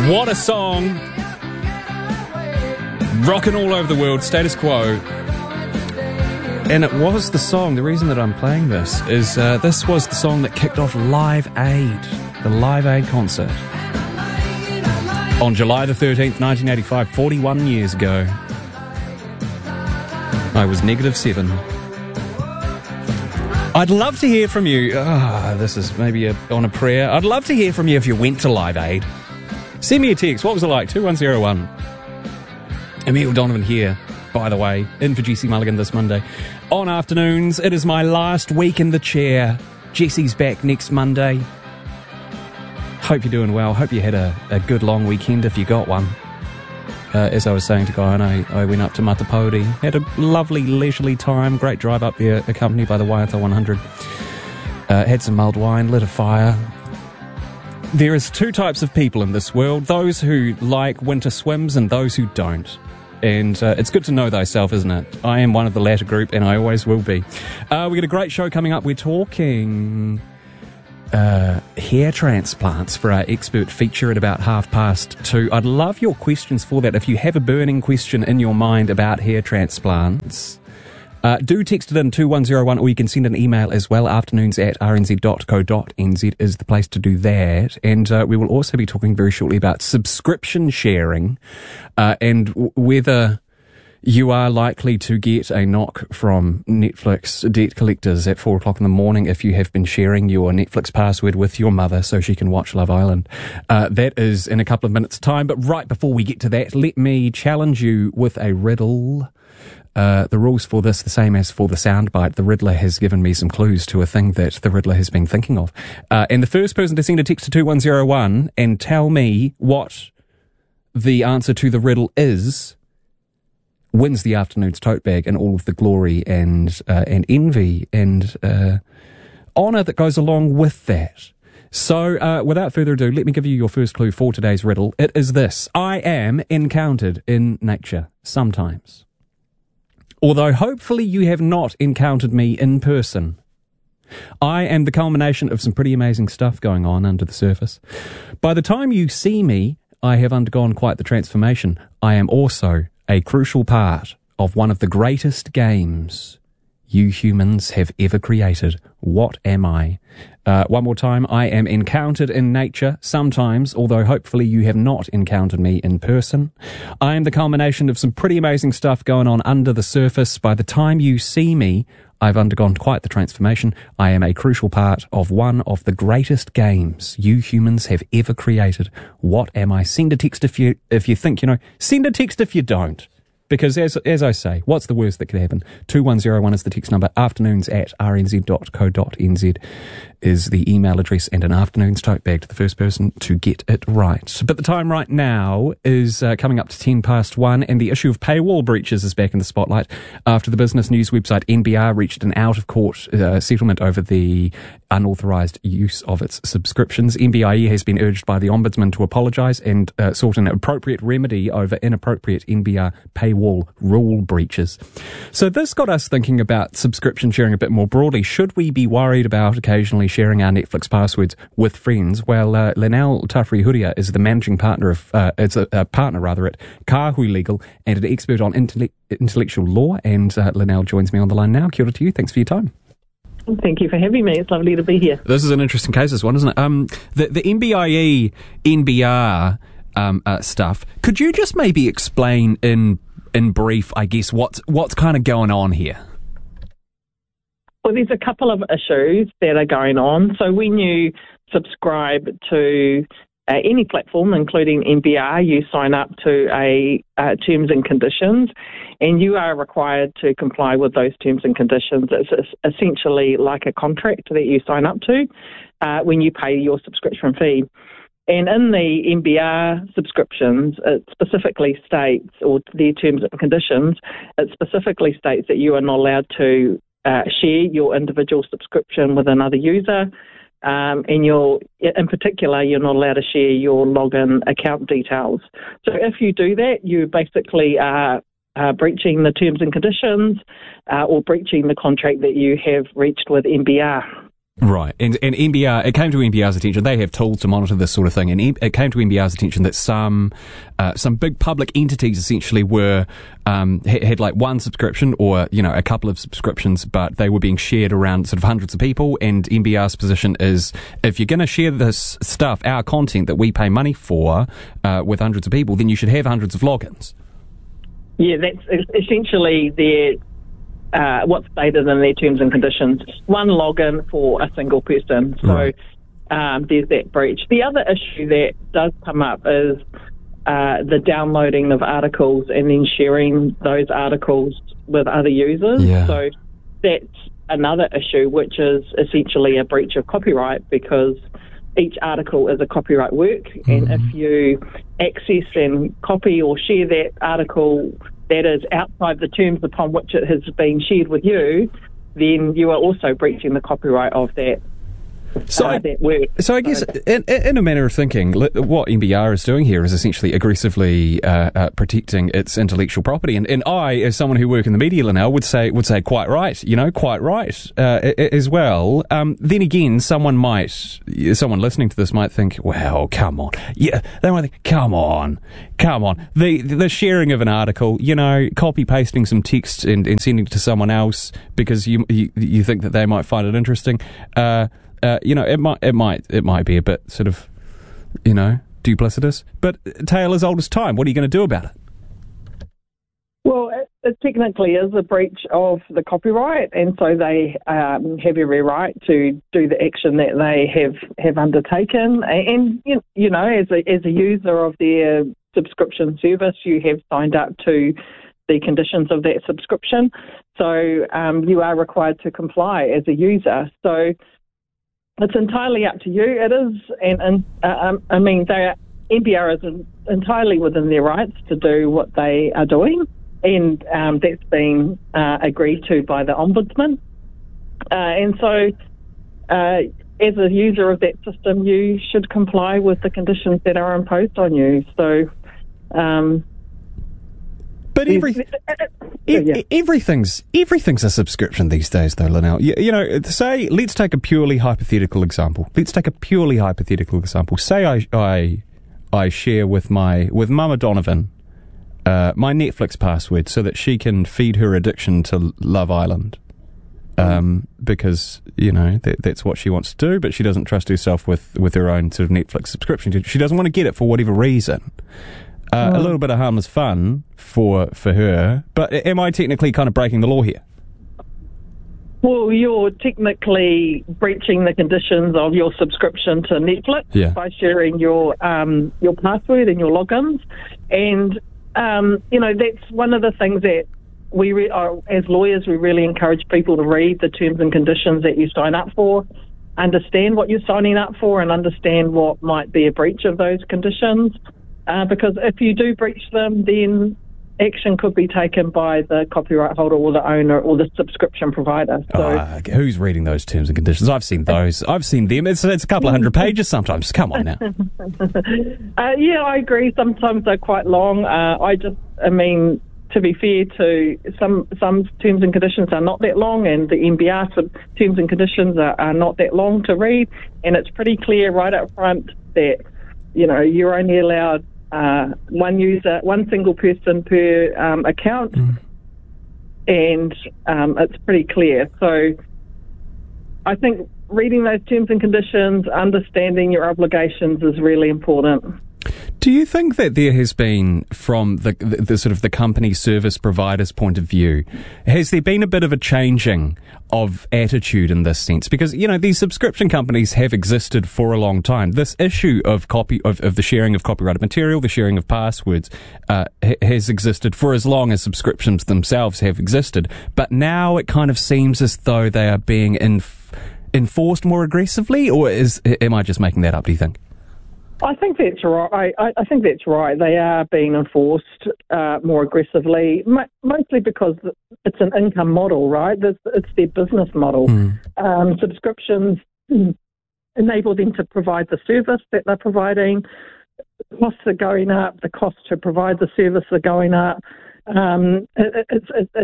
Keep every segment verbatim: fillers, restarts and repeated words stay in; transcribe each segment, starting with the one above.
What a song. Rocking all over the world, Status Quo. And it was the song, the reason that I'm playing this is uh, this was the song that kicked off Live Aid, the Live Aid concert. On July the thirteenth, nineteen eighty-five, forty-one years ago. I was negative seven. I'd love to hear from you. Ah, oh, this is maybe a, on a prayer. I'd love to hear from you if you went to Live Aid. Send me a text. What was it like? two one zero one. Emil Donovan here, by the way, in for Jessie Mulligan this Monday. On afternoons, it is my last week in the chair. Jessie's back next Monday. Hope you're doing well. Hope you had a, a good long weekend if you got one. Uh, as I was saying to Guy, and I, I went up to Matapodi, had a lovely leisurely time, great drive up there, accompanied by the Waiata one hundred. Uh, had some mulled wine, lit a fire. There is two types of people in this world, those who like winter swims and those who don't. And uh, it's good to know thyself, isn't it? I am one of the latter group, and I always will be. Uh, we've got a great show coming up. We're talking uh, hair transplants for our expert feature at about half past two. I'd love your questions for that. If you have a burning question in your mind about hair transplants, uh, do text it in two one zero one, or you can send an email as well. Afternoons at r n z dot co dot n z is the place to do that. And uh, we will also be talking very shortly about subscription sharing uh, and w- whether you are likely to get a knock from Netflix debt collectors at four o'clock in the morning if you have been sharing your Netflix password with your mother so she can watch Love Island. Uh, that is in a couple of minutes' time. But right before we get to that, let me challenge you with a riddle. Uh, the rules for this, the same as for the soundbite. The Riddler has given me some clues to a thing that the Riddler has been thinking of. Uh, and the first person to send a text to two one zero one and tell me what the answer to the riddle is wins the afternoon's tote bag and all of the glory and uh, and envy and uh, honour that goes along with that. So, uh, without further ado, let me give you your first clue for today's riddle. It is this. I am encountered in nature sometimes. Although hopefully you have not encountered me in person. I am the culmination of some pretty amazing stuff going on under the surface. By the time you see me, I have undergone quite the transformation. I am also a crucial part of one of the greatest games you humans have ever created. What am I? Uh, one more time. I am encountered in nature sometimes, although hopefully you have not encountered me in person. I am the culmination of some pretty amazing stuff going on under the surface. By the time you see me, I've undergone quite the transformation. I am a crucial part of one of the greatest games you humans have ever created. What am I? Send a text if you if you think you know. Send a text if you don't. Because as as I say, what's the worst that could happen? two one zero one is the text number. Afternoons at r n z dot co dot n z is the email address, and an afternoon's tote bag to the first person to get it right. But the time right now is uh, coming up to ten past one, and the issue of paywall breaches is back in the spotlight after the business news website N B R reached an out-of-court uh, settlement over the unauthorised use of its subscriptions. N B I E has been urged by the Ombudsman to apologise and uh, sought an appropriate remedy over inappropriate N B R paywall rule breaches. So this got us thinking about subscription sharing a bit more broadly. Should we be worried about occasionally sharing our Netflix passwords with friends? Well, uh, Linnell Tafrihuria is the managing partner of, uh, it's a, a partner rather at Kahui Legal and an expert on intelle- intellectual law. And uh, Linnell joins me on the line now. Kia ora to you. Thanks for your time. Thank you for having me. It's lovely to be here. This is an interesting case, this one, isn't it? Um, the, the N B I E, N B R um, uh, stuff. Could you just maybe explain in in brief, I guess, what's what's kind of going on here? Well, there's a couple of issues that are going on. So when you subscribe to uh, any platform, including N B R, you sign up to a uh, terms and conditions, and you are required to comply with those terms and conditions. It's essentially like a contract that you sign up to uh, when you pay your subscription fee. And in the N B R subscriptions, it specifically states, or their terms and conditions, it specifically states that you are not allowed to uh, share your individual subscription with another user. Um, and you're, in particular, you're not allowed to share your login account details. So if you do that, you basically are uh, breaching the terms and conditions uh, or breaching the contract that you have reached with N B R. Right, and and N B R, it came to N B R's attention. They have tools to monitor this sort of thing, and it came to N B R's attention that some uh, some big public entities essentially were um, had, had like one subscription or you know a couple of subscriptions, but they were being shared around sort of hundreds of people. And N B R's position is, if you're going to share this stuff, our content that we pay money for, uh, with hundreds of people, then you should have hundreds of logins. Yeah, that's essentially their. Uh, what's stated in their terms and conditions, one login for a single person. So right. um, there's that breach. The other issue that does come up is uh, the downloading of articles and then sharing those articles with other users. Yeah. So that's another issue, which is essentially a breach of copyright, because each article is a copyright work, mm-hmm. and if you access and copy or share that article that is outside the terms upon which it has been shared with you, then you are also breaching the copyright of that, so, uh, I, that work. So I guess, in, in a manner of thinking, what N B R is doing here is essentially aggressively uh, uh, protecting its intellectual property. And, and I, as someone who works in the media now, would say would say quite right, you know, quite right uh, as well. Um, then again, someone might, someone listening to this might think, well, come on. Yeah, they might think, come on, come on. The the sharing of an article, you know, copy pasting some text and, and sending it to someone else because you you, you think that they might find it interesting. Uh, Uh, you know, it might, it might, it might be a bit sort of, you know, duplicitous. But tale as old as time. What are you going to do about it? Well, it, it technically is a breach of the copyright, and so they um, have every right to do the action that they have, have undertaken. And, and you know, as a as a user of their subscription service, you have signed up to the conditions of that subscription, so um, you are required to comply as a user. So it's entirely up to you. It is, and, and uh, um, I mean, they are, N B R is entirely within their rights to do what they are doing, and um, that's been uh, agreed to by the Ombudsman. Uh, and so, uh, as a user of that system, you should comply with the conditions that are imposed on you. So, um, But every, yeah. everything's everything's a subscription these days, though, Linnell. You, you know, say, let's take a purely hypothetical example. Let's take a purely hypothetical example. Say I I, I share with my with Mama Donovan uh, my Netflix password so that she can feed her addiction to Love Island, um, because you know that, that's what she wants to do. But she doesn't trust herself with, with her own sort of Netflix subscription. She doesn't want to get it for whatever reason. Uh, a little bit of harmless fun for for her, but am I technically kind of breaking the law here? Well, you're technically breaching the conditions of your subscription to Netflix yeah. by sharing your um, your password and your logins, and um, you know that's one of the things that we re- are, as lawyers we really encourage people to read the terms and conditions that you sign up for, understand what you're signing up for, and understand what might be a breach of those conditions. Uh, because if you do breach them, then action could be taken by the copyright holder or the owner or the subscription provider. So, oh, okay. Who's reading those terms and conditions? I've seen those. I've seen them. It's, it's a couple of hundred pages sometimes. Come on now. uh, yeah, I agree. Sometimes they're quite long. Uh, I just, I mean, to be fair to some some terms and conditions are not that long, and the N B R terms and conditions are, are not that long to read, and it's pretty clear right up front that, you know, you're only allowed Uh, one user, one single person per um, account, mm. and um, it's pretty clear. So I think reading those terms and conditions, understanding your obligations is really important. Do you think that there has been, from the, the, the sort of the company service provider's point of view, has there been a bit of a changing of attitude in this sense? Because, you know, these subscription companies have existed for a long time. This issue of copy of, of the sharing of copyrighted material, the sharing of passwords, uh, ha- has existed for as long as subscriptions themselves have existed. But now it kind of seems as though they are being inf- enforced more aggressively, or is am I just making that up, do you think? I think that's right. I, I think that's right. They are being enforced uh, more aggressively, mo- mostly because it's an income model, right? It's, it's their business model. Mm. Um, subscriptions enable them to provide the service that they're providing. Costs are going up. The costs to provide the service are going up. Um, it, it's, it, it's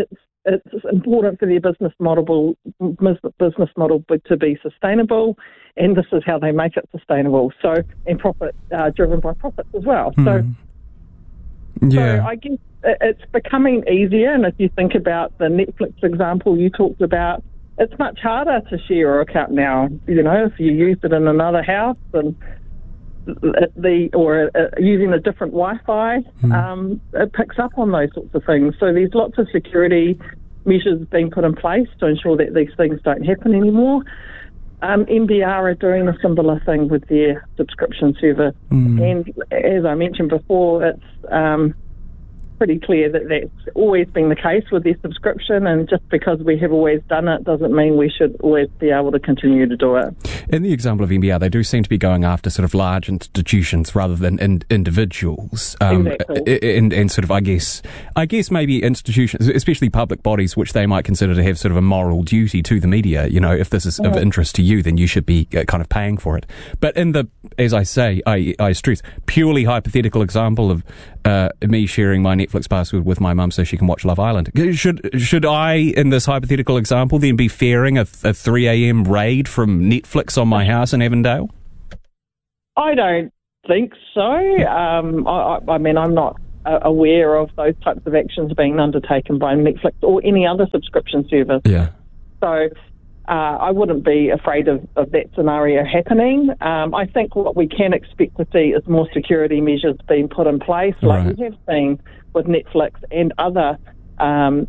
it's important for their business model business model to be sustainable, and this is how they make it sustainable. So, and profit uh, driven by profits as well. Hmm. So, yeah. so I guess it's becoming easier. And if you think about the Netflix example you talked about, it's much harder to share your account now. You know, if you use it in another house and the or uh, using a different Wi-Fi, mm. um, it picks up on those sorts of things. So there's lots of security measures being put in place to ensure that these things don't happen anymore. Um, N B R are doing a similar thing with their subscription service. Mm. And as I mentioned before, it's um, pretty clear that that's always been the case with their subscription, and just because we have always done it doesn't mean we should always be able to continue to do it. In the example of N B R, they do seem to be going after sort of large institutions rather than in, individuals. Um, exactly. And, and sort of, I guess, I guess maybe institutions, especially public bodies, which they might consider to have sort of a moral duty to the media. You know, if this is mm-hmm. of interest to you, then you should be uh, kind of paying for it. But in the, as I say, I, I stress, purely hypothetical example of uh, me sharing my Netflix password with my mum so she can watch Love Island. Should should I, in this hypothetical example, then be fearing a, a three a.m. raid from Netflix on my house in Avondale? I don't think so. Um, I, I mean, I'm not uh, aware of those types of actions being undertaken by Netflix or any other subscription service. Yeah. So uh, I wouldn't be afraid of, of that scenario happening. Um, I think what we can expect to see is more security measures being put in place, like right. we have seen with Netflix and other um,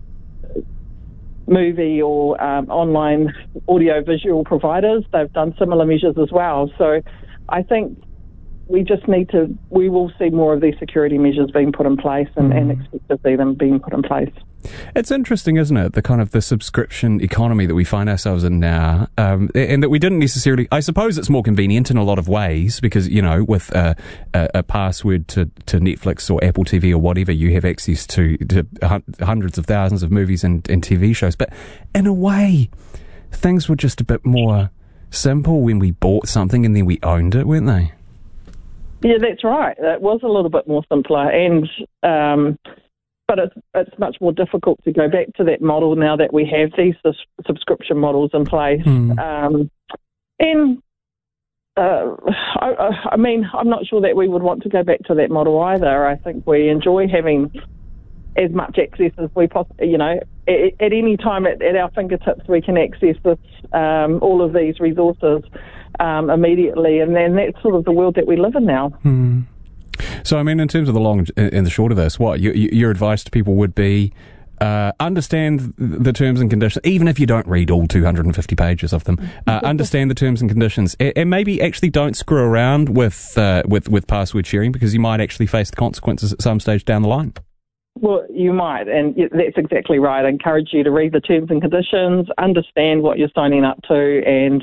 movie or um, online audio-visual providers. They've done similar measures as well. So I think we just need to, we will see more of these security measures being put in place and, mm. and expect to see them being put in place. It's interesting, isn't it, the kind of the subscription economy that we find ourselves in now, um, and that we didn't necessarily, I suppose it's more convenient in a lot of ways because, you know, with a, a, a password to, to Netflix or Apple T V or whatever, you have access to, to hundreds of thousands of movies and, and T V shows. But in a way, things were just a bit more simple when we bought something and then we owned it, weren't they? Yeah, that's right. It was a little bit more simpler, and um, but it's it's much more difficult to go back to that model now that we have these sus- subscription models in place. Mm. Um, and uh, I, I mean, I'm not sure that we would want to go back to that model either. I think we enjoy having as much access as we possibly, you know, at, at any time at, at our fingertips, we can access this, um, all of these resources um, immediately, and then that's sort of the world that we live in now. Hmm. So, I mean, in terms of the long and the short of this, what you, you, your advice to people would be, uh, understand the terms and conditions, even if you don't read all two hundred fifty pages of them. Uh, understand the terms and conditions, and, and maybe actually don't screw around with uh, with with password sharing, because you might actually face the consequences at some stage down the line. Well, you might, and that's exactly right. I encourage you to read the terms and conditions, understand what you're signing up to, and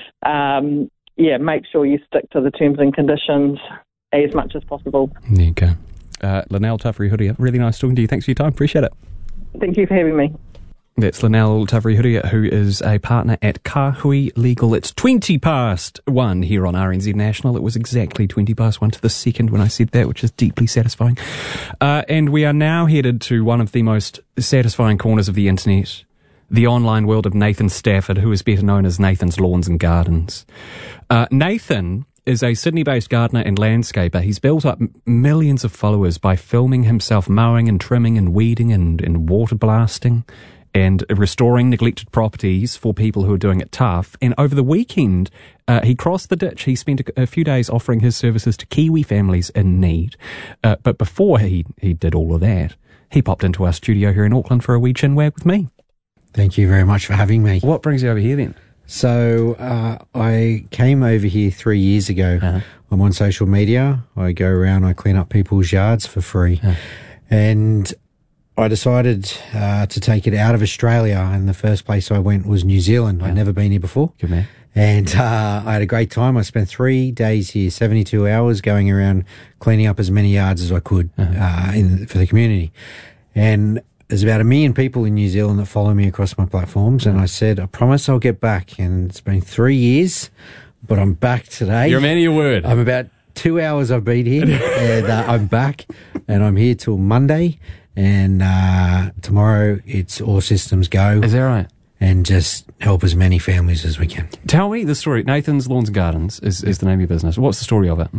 um, yeah, make sure you stick to the terms and conditions as much as possible. There you go. Uh, Linnell Tawhiri-Huria, really nice talking to you. Thanks for your time. Appreciate it. Thank you for having me. That's Linnell Tawhiri-Huria, who is a partner at Kahui Legal. It's twenty past one here on R N Z National. It was exactly twenty past one to the second when I said that, which is deeply satisfying. Uh, and we are now headed to one of the most satisfying corners of the internet, the online world of Nathan Stafford, who is better known as Nathan's Lawns and Gardens. Uh, Nathan is a Sydney-based gardener and landscaper. He's built up m- millions of followers by filming himself mowing and trimming and weeding and, and water blasting and restoring neglected properties for people who are doing it tough. And over the weekend, uh, he crossed the ditch. He spent a, a few days offering his services to Kiwi families in need. Uh, but before he, he did all of that, he popped into our studio here in Auckland for a wee chinwag with me. Thank you very much for having me. What brings you over here then? So uh, I came over here three years ago. Uh-huh. I'm on social media. I go around, I clean up people's yards for free. Uh-huh. And I decided uh, to take it out of Australia, and the first place I went was New Zealand. Yeah. I'd never been here before. Good man. And uh, I had a great time. I spent three days here, seventy-two hours, going around cleaning up as many yards as I could uh-huh. uh, in, for the community. And there's about a million people in New Zealand that follow me across my platforms, and I said, I promise I'll get back. And it's been three years, but I'm back today. You're a man of your word. I'm about two hours I've been here, and uh, I'm back, and I'm here till Monday, and uh, tomorrow it's all systems go. Is that right? And just help as many families as we can. Tell me the story. Nathan's Lawns and Gardens is, is the name of your business. What's the story of it?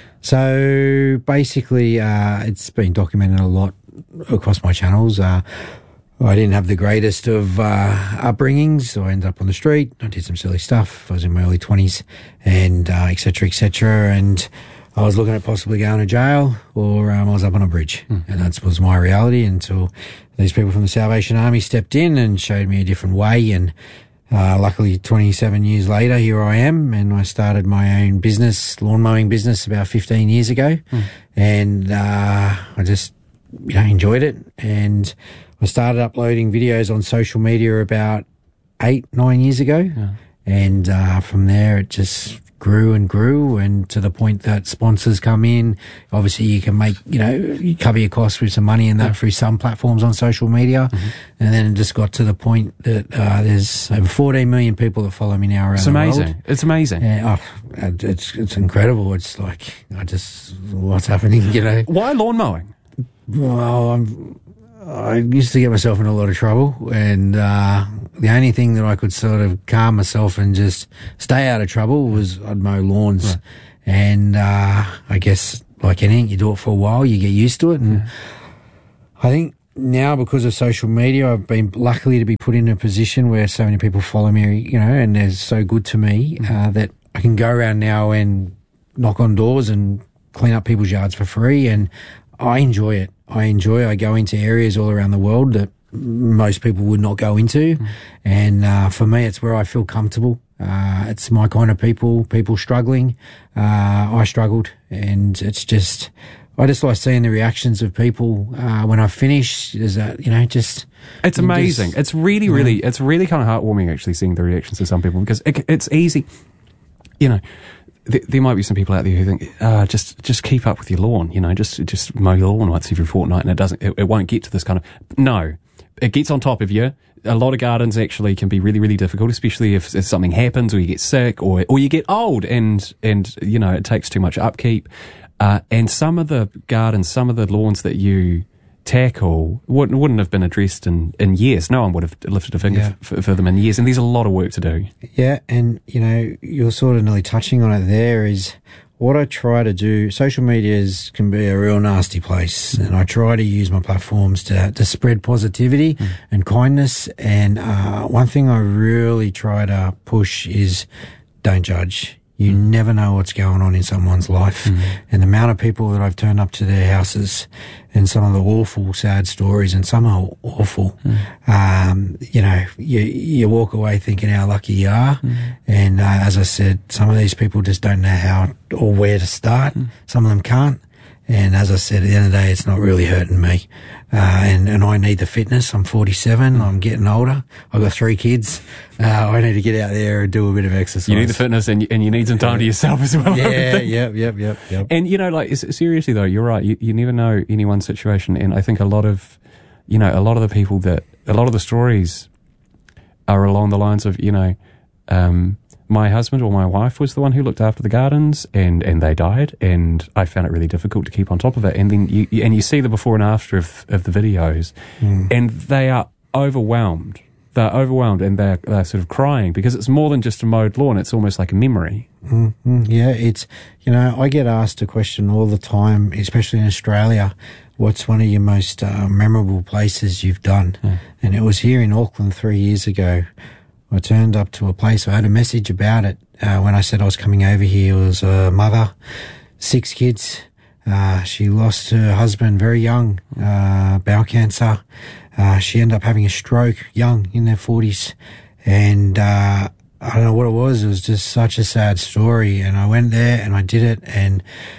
So basically, uh, it's been documented a lot across my channels. Uh, I didn't have the greatest of uh, upbringings, so I ended up on the street. I did some silly stuff. I was in my early twenties, and uh, et cetera, et cetera. And I was looking at possibly going to jail, or um, I was up on a bridge. Mm. And that was my reality until these people from the Salvation Army stepped in and showed me a different way. And uh, luckily, twenty-seven years later, here I am, and I started my own business, lawn mowing business, about fifteen years ago. Mm. And uh, I just, you know, enjoyed it. And I started uploading videos on social media about eight, nine years ago. Yeah. And uh, from there, it just grew and grew, and to the point that sponsors come in. Obviously, you can make, you know, you cover your costs with some money and that yeah. through some platforms on social media. Mm-hmm. And then it just got to the point that uh, there's over fourteen million people that follow me now around it's the amazing. world. It's amazing. Yeah, oh, it's, it's incredible. It's like, I just, what's happening, you know? Why lawn mowing? Well, I'm, I used to get myself in a lot of trouble, and uh, the only thing that I could sort of calm myself and just stay out of trouble was I'd mow lawns. Right. And uh, I guess, like anything, you do it for a while, you get used to it. And yeah. I think now, because of social media, I've been lucky to be put in a position where so many people follow me, you know, and they're so good to me mm-hmm. uh, that I can go around now and knock on doors and clean up people's yards for free, and I enjoy it. I enjoy it. I go into areas all around the world that most people would not go into. Mm. And uh, for me, it's where I feel comfortable. Uh, it's my kind of people, people struggling. Uh, I struggled. And it's just, I just like seeing the reactions of people uh, when I finish. Is that, you know, just... It's amazing. Just, it's really, really, yeah. it's really kind of heartwarming actually seeing the reactions of some people, because it, it's easy, you know. There might be some people out there who think, uh, just, just keep up with your lawn, you know, just, just mow your lawn once every fortnight, and it doesn't, it, it won't get to this kind of, no, it gets on top of you. A lot of gardens actually can be really, really difficult, especially if, if something happens, or you get sick, or, or you get old, and, and, you know, it takes too much upkeep. Uh, and some of the gardens, some of the lawns that you tackle wouldn't, wouldn't have been addressed in, in years. No one would have lifted a finger yeah. for, for them in years. And there's a lot of work to do. Yeah. And, you know, you're sort of nearly touching on it there is what I try to do. Social media is, can be a real nasty place. Mm. And I try to use my platforms to, to spread positivity mm. and kindness. And, uh, one thing I really try to push is don't judge. You mm. never know what's going on in someone's life. Mm. And the amount of people that I've turned up to their houses, and some of the awful, sad stories, and some are awful. Mm. Um, you know, you, you walk away thinking how lucky you are. Mm. And, uh, as I said, some of these people just don't know how or where to start. Mm. Some of them can't. And as I said, at the end of the day, it's not really hurting me. Uh, and, and I need the fitness. I'm forty-seven. I'm getting older. I've got three kids. Uh, I need to get out there and do a bit of exercise. You need the fitness, and you, and you need some time to yourself as well. Yeah, yep, yep, yep, yep. And, you know, like, seriously though, you're right. You, you never know anyone's situation. And I think a lot of, you know, a lot of the people that, a lot of the stories are along the lines of, you know, um, my husband or my wife was the one who looked after the gardens, and, and they died, and I found it really difficult to keep on top of it. And then you, you and you see the before and after of, of the videos, mm. and they are overwhelmed. They're overwhelmed, and they're, they're sort of crying, because it's more than just a mowed lawn. It's almost like a memory. Mm-hmm. Yeah, it's, you know, I get asked a question all the time, especially in Australia, what's one of your most uh, memorable places you've done? Yeah. And it was here in Auckland three years ago. I turned up to a place, I had a message about it. Uh, when I said I was coming over here, it was a mother, six kids. Uh, she lost her husband very young, uh, bowel cancer. Uh, she ended up having a stroke young, in their forties. And, uh, I don't know what it was. It was just such a sad story. And I went there and I did it. And,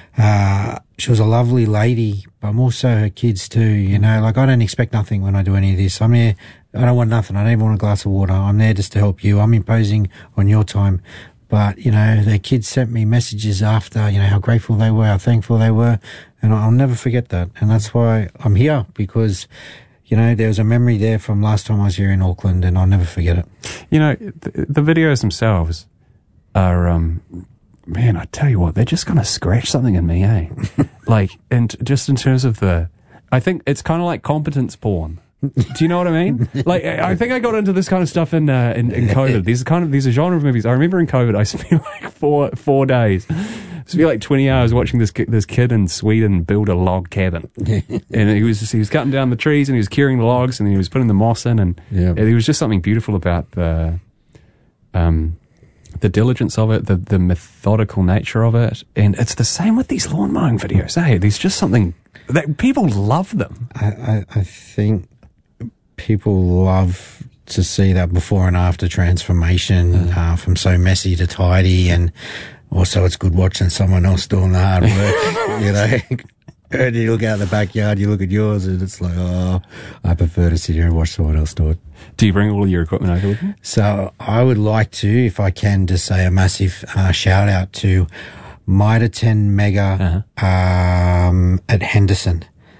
uh, she was a lovely lady, but more so her kids too, you know, like I don't expect nothing when I do any of this. I'm here. I don't want nothing. I don't even want a glass of water. I'm there just to help you. I'm imposing on your time. But, you know, their kids sent me messages after, you know, how grateful they were, how thankful they were. And I'll never forget that. And that's why I'm here, because, you know, there was a memory there from last time I was here in Auckland, and I'll never forget it. You know, the, the videos themselves are, um, man, I tell you what, they're just going to scratch something in me, eh? Like, and just in terms of the, I think it's kind of like competence porn. Do you know what I mean? Like, I think I got into this kind of stuff in uh, in, in COVID. These are kind of these are genre of movies. I remember in COVID, I spent like four four days, I spent like twenty hours watching this this kid in Sweden build a log cabin, and he was just, he was cutting down the trees and he was curing the logs and then he was putting the moss in, and yeah. There was just something beautiful about the um the diligence of it, the the methodical nature of it, and it's the same with these lawn mowing videos. Hey, there's just something that people love them. I I, I think. People love to see that before and after transformation uh, from so messy to tidy, and also it's good watching someone else doing the hard work. You know, and you look out the backyard, you look at yours, and it's like, oh, I prefer to sit here and watch someone else do it. Do you bring all of your equipment over with you? So I would like to, if I can, just say a massive uh, shout out to Mitre ten Mega uh-huh. um, at Henderson.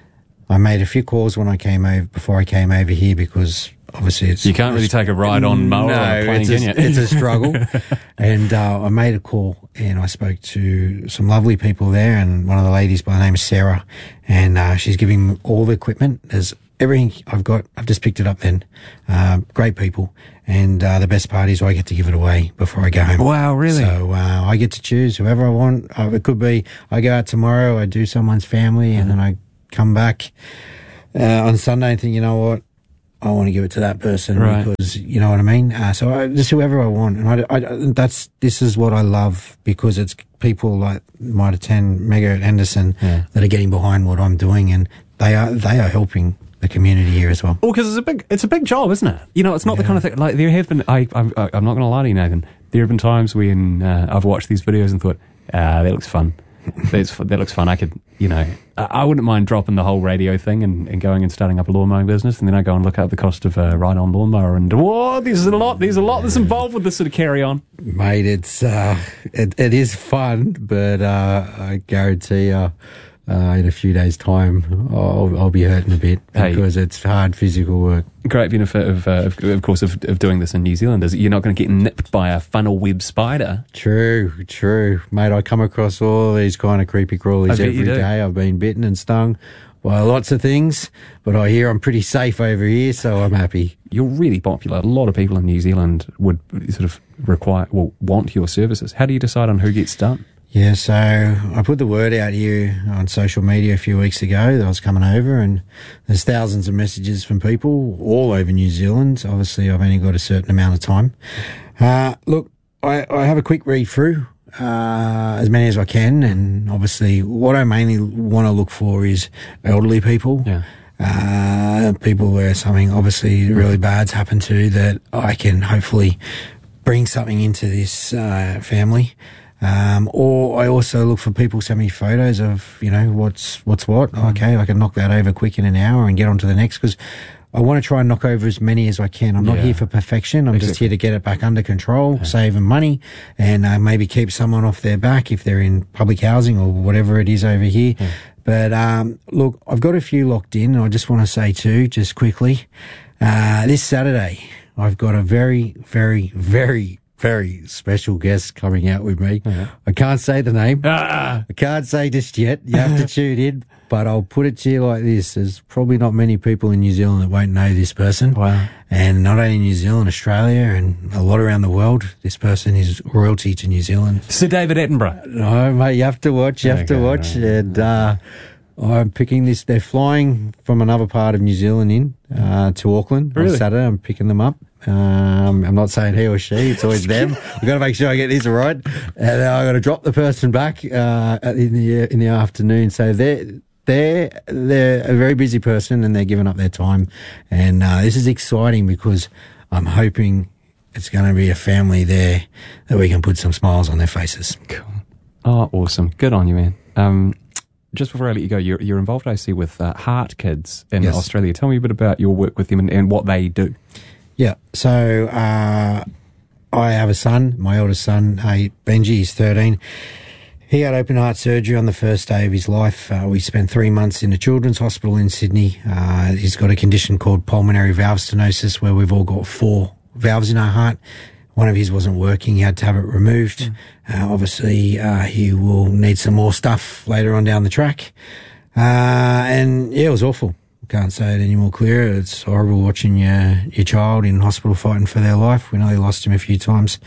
I made a few calls when I came over, before I came over here, because obviously it's... You can't really take a ride on mower no, or a plane, it's can a, you? It's a struggle. And uh, I made a call and I spoke to some lovely people there, and one of the ladies by the name of Sarah, and uh, she's giving me all the equipment. There's everything I've got. I've just picked it up then. Uh, great people. And uh, the best part is I get to give it away before I go home. Wow, really? So uh, I get to choose whoever I want. Uh, it could be I go out tomorrow, I do someone's family, and then I come back uh, on Sunday and think, you know what, I want to give it to that person, right, because you know what I mean. Uh, so I, just whoever I want, and I, I, that's this is what I love, because it's people like Mitre ten Mega at Henderson yeah. that are getting behind what I'm doing, and they are they are helping the community here as well. Well, because it's a big it's a big job, isn't it? You know, it's not yeah. the kind of thing like there have been. I I'm, I'm not going to lie to you, Nathan. There have been times when uh, I've watched these videos and thought, ah, that looks fun. That's, that looks fun. I could, you know, I wouldn't mind dropping the whole radio thing and, and going and starting up a lawn mowing business, and then I go and look up the cost of a ride-on lawnmower, and whoa, there's a lot, there's a lot that's involved with this sort of carry-on. Mate, it's uh, it, it is fun, but uh, I guarantee you, uh, in a few days' time, I'll, I'll be hurting a bit because hey, it's hard physical work. Great benefit of, uh, of, of course, of, of doing this in New Zealand is that you're not going to get nipped by a funnel web spider. True, true. Mate, I come across all these kind of creepy crawlies every day. I've been bitten and stung by lots of things, but I hear I'm pretty safe over here, so I'm happy. You're really popular. A lot of people in New Zealand would sort of require, well, want your services. How do you decide on who gets done? Yeah, so I put the word out here on social media a few weeks ago that I was coming over, and there's thousands of messages from people all over New Zealand. Obviously, I've only got a certain amount of time. Uh, look, I, I have a quick read through, uh, as many as I can, and obviously what I mainly want to look for is elderly people. Yeah. Uh, people where something obviously really bad's happened to, that I can hopefully bring something into this uh, family. Um, or I also look for people send me photos of, you know, what's, what's what. Mm. Okay, I can knock that over quick in an hour and get on to the next, because I want to try and knock over as many as I can. I'm yeah. not here for perfection. I'm exactly. just here to get it back under control, yeah. save them money, and uh, maybe keep someone off their back if they're in public housing or whatever it is over here. Yeah. But, um, look, I've got a few locked in, and I just want to say too, just quickly, uh, this Saturday, I've got a very, very, very, very special guest coming out with me. Uh-huh. I can't say the name. Ah. I can't say just yet. You have to tune in. But I'll put it to you like this. There's probably not many people in New Zealand that won't know this person. Wow. And not only New Zealand, Australia, and a lot around the world. This person is royalty to New Zealand. Sir David Attenborough. No, mate, you have to watch. You have okay, to watch. Right. And uh, I'm picking this. They're flying from another part of New Zealand in uh, to Auckland really? on Saturday. I'm picking them up. Um, I'm not saying he or she, it's always them. I've got to make sure I get this right. And then I've got to drop the person back, uh, in the, in the afternoon. So they're, they're, they're a very busy person, and they're giving up their time. And, uh, this is exciting because I'm hoping it's going to be a family there that we can put some smiles on their faces. Cool. Oh, awesome. Good on you, man. Um, just before I let you go, you're, you're involved, I see, with, uh, Heart Kids in yes. Australia. Tell me a bit about your work with them and, and what they do. Yeah, so uh, I have a son, my oldest son, uh, Benji, he's thirteen. He had open heart surgery on the first day of his life. Uh, we spent three months in a children's hospital in Sydney. Uh, he's got a condition called pulmonary valve stenosis, where we've all got four valves in our heart. one of his wasn't working. He had to have it removed. Mm. Uh, obviously, uh, he will need some more stuff later on down the track. Uh, and yeah, it was awful. Can't say it any more clearer. It's horrible watching your, your child in hospital fighting for their life. We nearly lost him a few times.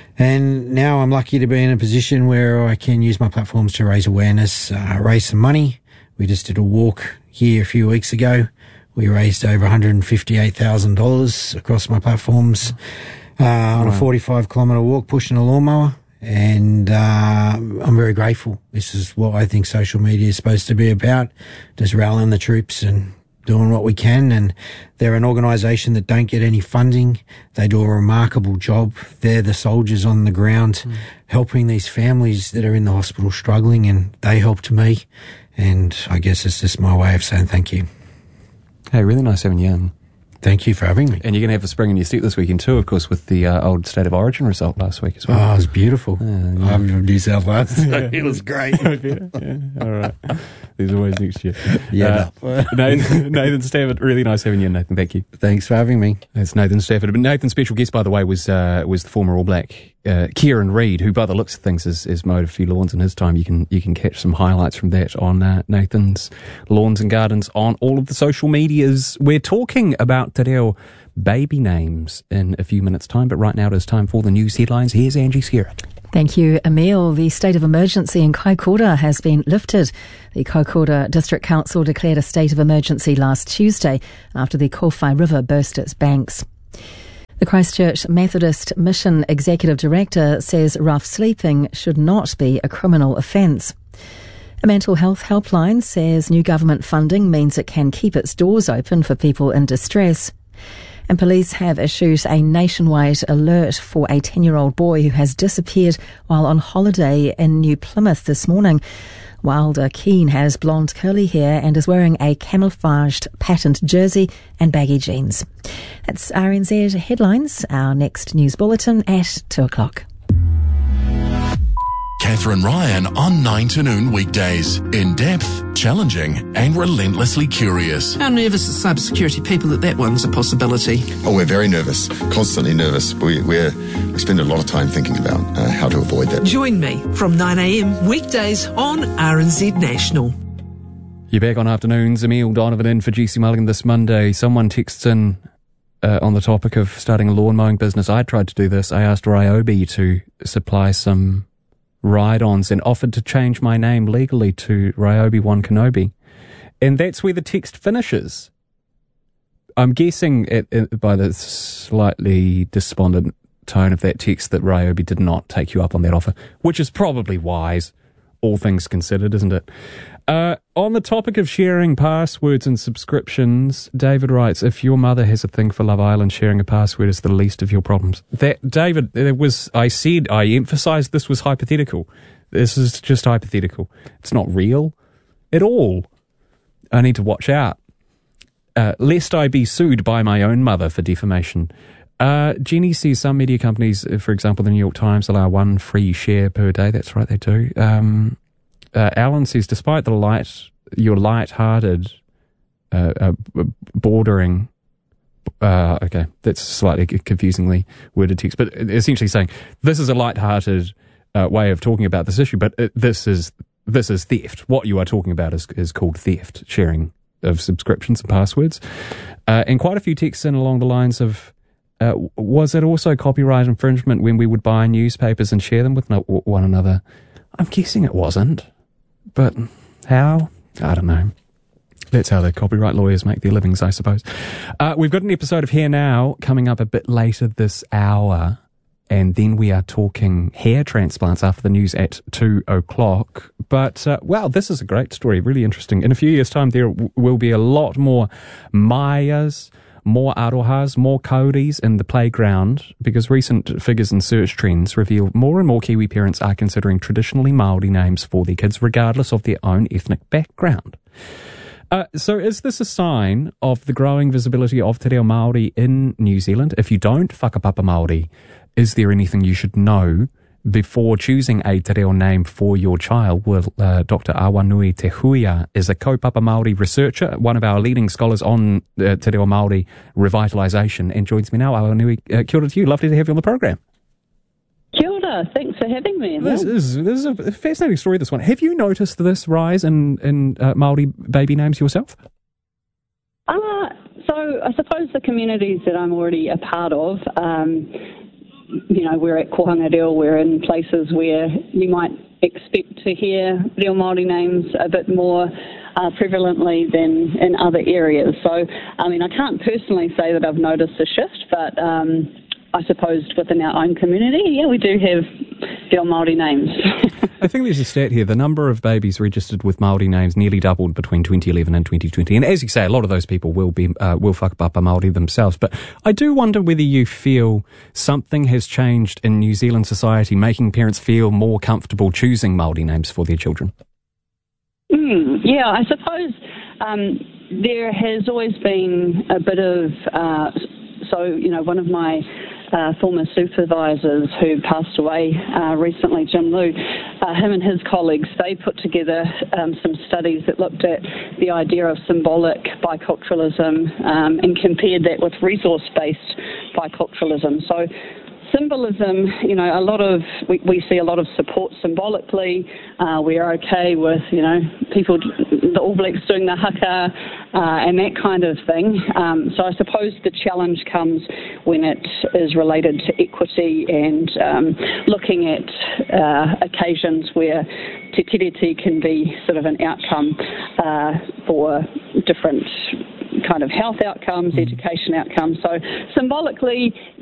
And now I'm lucky to be in a position where I can use my platforms to raise awareness, uh, raise some money. We just did a walk here a few weeks ago. We raised over one hundred fifty-eight thousand dollars across my platforms uh, on wow. a forty-five kilometre walk, pushing a lawnmower. And uh, I'm very grateful. This is what I think social media is supposed to be about, just rallying the troops and doing what we can. And they're an organisation that don't get any funding. They do a remarkable job. They're the soldiers on the ground mm. helping these families that are in the hospital struggling, and they helped me. And I guess it's just my way of saying thank you. Hey, really nice having you in. Thank you for having me. And you're going to have a spring in your step this weekend too, of course, with the uh, old State of Origin result last week as well. Oh, it was beautiful. Uh, yeah. I'm from New South Wales, so yeah. It was great. yeah. All right. There's always next year. Yeah. Uh, Nathan, Nathan Stafford, really nice having you, Nathan. Thank you. Thanks for having me. That's Nathan Stafford. But Nathan's special guest, by the way, was uh, was the former All Black uh, Kieran Reid, who by the looks of things has, has mowed a few lawns in his time. You can you can catch some highlights from that on uh, Nathan's Lawns and Gardens on all of the social medias. We're talking about Te Reo baby names in a few minutes' time, but right now it is time for the news headlines. Here's Angie Skerritt. Thank you, Emil. The state of emergency in Kaikoura has been lifted. The Kaikoura District Council declared a state of emergency last Tuesday after the Kowhai River burst its banks. The Christchurch Methodist Mission Executive Director says rough sleeping should not be a criminal offence. A mental health helpline says new government funding means it can keep its doors open for people in distress. And police have issued a nationwide alert for a ten-year-old boy who has disappeared while on holiday in New Plymouth this morning. Wilder Keane has blonde curly hair and is wearing a camouflaged patterned jersey and baggy jeans. That's R N Z Headlines, our next news bulletin at two o'clock. Catherine Ryan on nine to noon weekdays. In-depth, challenging and relentlessly curious. How nervous are cybersecurity people that that one's a possibility? Oh, we're very nervous, constantly nervous. We we're, we spend a lot of time thinking about uh, how to avoid that. Join me from nine a.m. weekdays on R N Z National. You're back on Afternoons. Emil Donovan in for G C Mulligan this Monday. Someone texts in uh, on the topic of starting a lawn mowing business. I tried to do this. I asked Ryobi to supply some ride-ons and offered to change my name legally to Ryobi One Kenobi. And that's where the text finishes. I'm guessing it, it, by the slightly despondent tone of that text that Ryobi did not take you up on that offer, which is probably wise, all things considered, isn't it? Uh, on the topic of sharing passwords and subscriptions, David writes, if your mother has a thing for Love Island, sharing a password is the least of your problems. That, David, it was, I said, I emphasised this was hypothetical. This is just hypothetical. It's not real at all. I need to watch out. Uh, lest I be sued by my own mother for defamation. Uh, Jenny says some media companies, for example, the New York Times, allow one free share per day. That's right, they do. Um, Uh, Alan says, despite the light, your light-hearted, uh, uh, bordering, uh, okay, that's slightly confusingly worded text, but essentially saying this is a light-hearted uh, way of talking about this issue, but it, this is this is theft. What you are talking about is is called theft, sharing of subscriptions and passwords, uh, and quite a few texts in along the lines of, uh, was it also copyright infringement when we would buy newspapers and share them with no, one another? I'm guessing it wasn't. But how? I don't know. That's how the copyright lawyers make their livings, I suppose. Uh, we've got an episode of Here Now coming up a bit later this hour, and then we are talking hair transplants after the news at two o'clock. But, uh, wow, this is a great story, really interesting. In a few years' time, there w- will be a lot more Mayas, more arohas, more kauris in the playground, because recent figures in search trends reveal more and more Kiwi parents are considering traditionally Māori names for their kids, regardless of their own ethnic background. Uh, so is this a sign of the growing visibility of Te Reo Māori in New Zealand? If you don't whakapapa Māori, is there anything you should know before choosing a Te Reo name for your child? Well, uh, Doctor Awanui Te Huia is a kaupapa Māori researcher, one of our leading scholars on uh, Te Reo Māori revitalisation, and joins me now. Awanui, uh, kia ora to you. Lovely to have you on the program. Kia ora, thanks for having me. This is, this is a fascinating story, this one. Have you noticed this rise in, in uh, Māori baby names yourself? Uh, so I suppose the communities that I'm already a part of, um, you know, we're at Kohanga Reo, we're in places where you might expect to hear Reo Māori names a bit more uh, prevalently than in other areas. So, I mean, I can't personally say that I've noticed a shift, but um, I suppose within our own community, yeah, we do have Reo Māori names. I think there's a stat here. The number of babies registered with Māori names nearly doubled between twenty eleven and twenty twenty. And as you say, a lot of those people will be uh, will whakapapa Māori themselves. But I do wonder whether you feel something has changed in New Zealand society, making parents feel more comfortable choosing Māori names for their children. Mm, yeah, I suppose um, there has always been a bit of... Uh, so, you know, one of my... Uh, former supervisors who passed away uh, recently, Jim Liu, uh, him and his colleagues, they put together um, some studies that looked at the idea of symbolic biculturalism um, and compared that with resource-based biculturalism. So symbolism, you know, a lot of, we, we see a lot of support symbolically. Uh, we're okay with, you know, people, the All Blacks doing the haka uh, and that kind of thing. Um, so I suppose the challenge comes when it is related to equity and um, looking at uh, occasions where te tiriti can be sort of an outcome uh, for different kind of health outcomes, education outcomes. So symbolically,